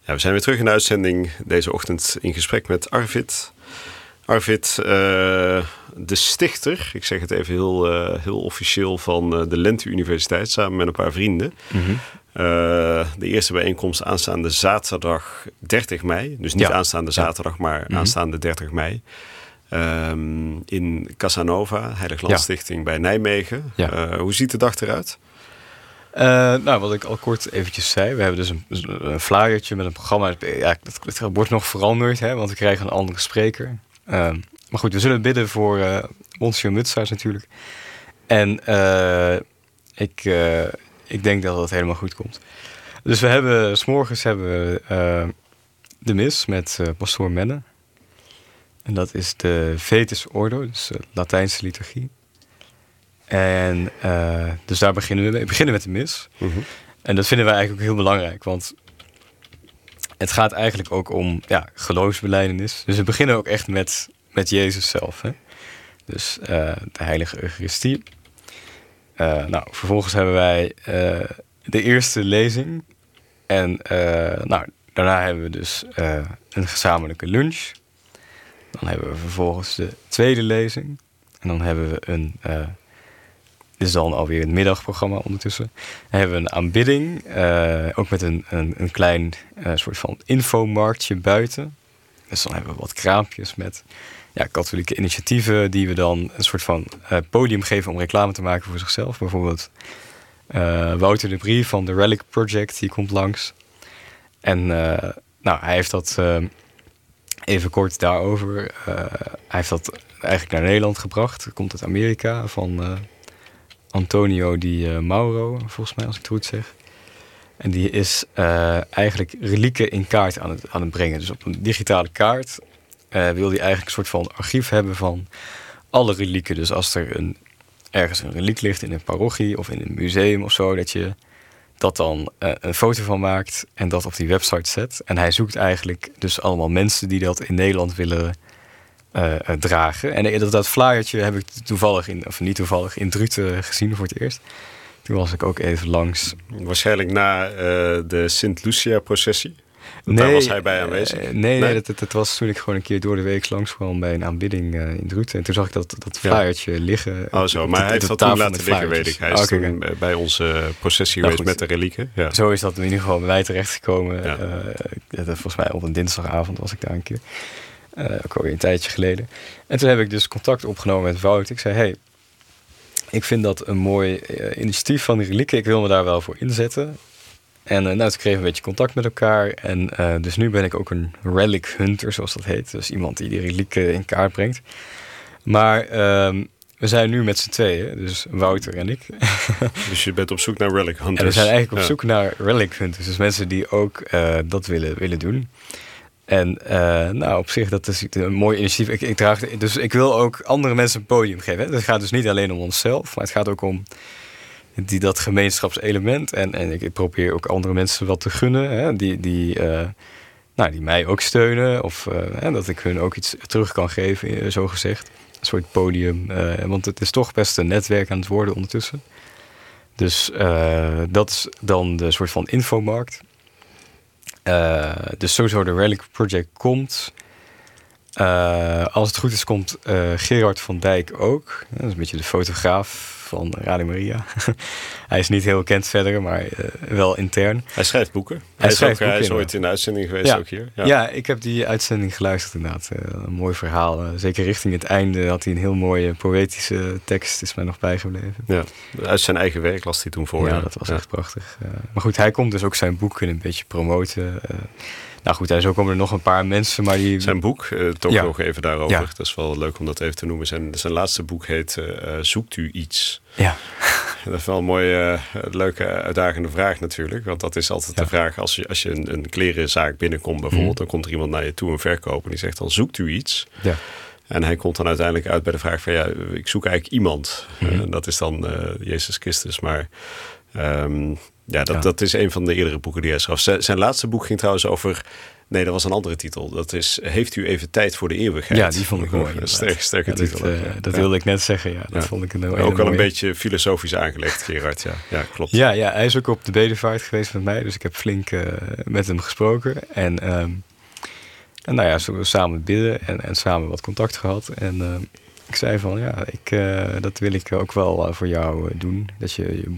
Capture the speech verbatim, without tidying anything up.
Ja, we zijn weer terug in de uitzending deze ochtend in gesprek met Arvid. Arvid, uh, de stichter, ik zeg het even heel, uh, heel officieel, van uh, de Lente Universiteit samen met een paar vrienden. Mm-hmm. Uh, de eerste bijeenkomst aanstaande zaterdag dertig mei. Dus niet ja. aanstaande zaterdag, maar mm-hmm. aanstaande dertig mei. Um, in Casanova, Heiliglandstichting ja. bij Nijmegen. Ja. Uh, hoe ziet de dag eruit? Uh, nou, wat ik al kort eventjes zei. We hebben dus een, een flyertje met een programma. Ja, het, het wordt nog veranderd, hè, want we krijgen een andere spreker. Uh, maar goed, we zullen bidden voor uh, Monsieur Mutsaars natuurlijk. En uh, ik, uh, ik denk dat het helemaal goed komt. Dus we hebben, 's morgens hebben we uh, de mis met uh, pastoor Menne. En dat is de Vetus Ordo, dus uh, Latijnse liturgie. En uh, dus daar beginnen we. We beginnen met de mis. Mm-hmm. En dat vinden wij eigenlijk ook heel belangrijk. Want het gaat eigenlijk ook om ja, geloofsbelijdenis. Dus we beginnen ook echt met, met Jezus zelf. Hè? Dus uh, de heilige Eucharistie. Uh, nou, vervolgens hebben wij uh, de eerste lezing. En uh, nou, daarna hebben we dus uh, een gezamenlijke lunch. Dan hebben we vervolgens de tweede lezing. En dan hebben we een... Uh, Dit is dan alweer een middagprogramma ondertussen. Dan hebben we een aanbidding. Uh, ook met een, een, een klein uh, soort van infomarktje buiten. Dus dan hebben we wat kraampjes met ja, katholieke initiatieven... die we dan een soort van uh, podium geven om reclame te maken voor zichzelf. Bijvoorbeeld uh, Wouter de Brie van de Relic Project, die komt langs. En uh, nou, hij heeft dat... Uh, even kort daarover. Uh, hij heeft dat eigenlijk naar Nederland gebracht. Komt uit Amerika van... Uh, Antonio Di uh, Mauro, volgens mij, als ik het goed zeg. En die is uh, eigenlijk relieken in kaart aan het, aan het brengen. Dus op een digitale kaart uh, wil hij eigenlijk een soort van archief hebben van alle relieken. Dus als er een, ergens een reliek ligt in een parochie of in een museum of zo, dat je dat dan uh, een foto van maakt en dat op die website zet. En hij zoekt eigenlijk dus allemaal mensen die dat in Nederland willen Uh, uh, dragen. En dat, dat flyertje heb ik toevallig, in, of niet toevallig, in Druten gezien voor het eerst. Toen was ik ook even langs. Waarschijnlijk na uh, de Sint-Lucia-processie? Nee, daar was hij bij aanwezig? Uh, nee, nee, nee dat, dat, dat was toen ik gewoon een keer door de week langs kwam bij een aanbidding uh, in Druten. En toen zag ik dat, dat flyertje ja. liggen. Oh zo, maar hij heeft dat toen laten liggen, weet ik. Hij is okay, toen okay. bij onze processie nou, geweest goed. met de relieken. Ja. Zo is dat in ieder geval bij mij terechtgekomen. Ja. Uh, volgens mij op een dinsdagavond was ik daar een keer. Uh, ook alweer een tijdje geleden. En toen heb ik dus contact opgenomen met Wout. Ik zei, hey, ik vind dat een mooi uh, initiatief van de relieken. Ik wil me daar wel voor inzetten. En uh, nou, toen kregen we een beetje contact met elkaar. En uh, dus nu ben ik ook een relic hunter, zoals dat heet. Dus iemand die die relieken in kaart brengt. Maar uh, we zijn nu met z'n tweeën, dus Wouter en ik. Dus je bent op zoek naar relic hunters. En we zijn eigenlijk op ja. zoek naar relic hunters. Dus mensen die ook uh, dat willen, willen doen. En uh, nou, op zich, dat is een mooi initiatief. Ik, ik draag, dus ik wil ook andere mensen een podium geven. Hè? Het gaat dus niet alleen om onszelf, maar het gaat ook om die, dat gemeenschapselement. En, en ik, ik probeer ook andere mensen wat te gunnen, hè? Die, die, uh, nou, die mij ook steunen. Of uh, hè, dat ik hun ook iets terug kan geven, zo gezegd. Een soort podium. Uh, want het is toch best een netwerk aan het worden ondertussen. Dus uh, dat is dan de soort van infomarkt. Uh, dus sowieso de Relic Project komt. Uh, als het goed is, komt uh, Gerard van Dijk ook. Dat is een beetje de fotograaf van Radio Maria. Hij is niet heel bekend verder, maar uh, wel intern. Hij schrijft boeken. Hij, hij, is, schrijft ook, boeken, hij is ooit in de uitzending geweest, ja. ook hier. Ja. ja, ik heb die uitzending geluisterd inderdaad. Uh, een mooi verhaal. Uh, zeker richting het einde had hij een heel mooie poëtische tekst. Is mij nog bijgebleven. Ja, uit zijn eigen werk las hij toen voor. Ja, dat was ja. echt prachtig. Uh, maar goed, hij komt dus ook zijn boeken een beetje promoten. Uh, Nou goed, en zo komen er nog een paar mensen. Maar die... Zijn boek, uh, toch ja. nog even daarover. Ja. Dat is wel leuk om dat even te noemen. Zijn, zijn laatste boek heet uh, Zoekt u iets? Ja. Dat is wel een mooie, uh, leuke, uitdagende vraag natuurlijk. Want dat is altijd ja. de vraag. Als je, als je een, een klerenzaak binnenkomt bijvoorbeeld. Mm. Dan komt er iemand naar je toe, een verkoper. Die zegt dan, zoekt u iets? Ja. En hij komt dan uiteindelijk uit bij de vraag van... ja, ik zoek eigenlijk iemand. Mm. Uh, dat is dan uh, Jezus Christus. Maar... Um, Ja, dat, Ja. dat is een van de eerdere boeken die hij schreef. Zijn, zijn laatste boek ging trouwens over... Nee, dat was een andere titel. Dat is Heeft u even tijd voor de eeuwigheid? Ja, die vond ik mooi. Een sterke, sterke ja, titel. dat uh, ja. dat ja. wilde ik net zeggen, ja. Dat ja. vond ik een, een Ook wel mooie. een beetje filosofisch aangelegd, Gerard. Ja, ja klopt. Ja, ja, hij is ook op de bedevaart geweest met mij. Dus ik heb flink uh, met hem gesproken. En, um, en nou ja, zo samen bidden en, en samen wat contact gehad. En uh, ik zei van, ja, ik, uh, dat wil ik ook wel uh, voor jou uh, doen. Dat je je